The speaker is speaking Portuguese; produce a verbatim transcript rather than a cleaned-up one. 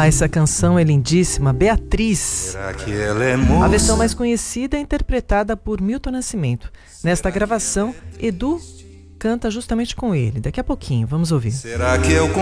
Ah, essa canção é lindíssima, Beatriz. Será que ela é moça? A versão mais conhecida é interpretada por Milton Nascimento. Nesta gravação, Edu canta justamente com ele. Daqui a pouquinho, vamos ouvir. Será que eu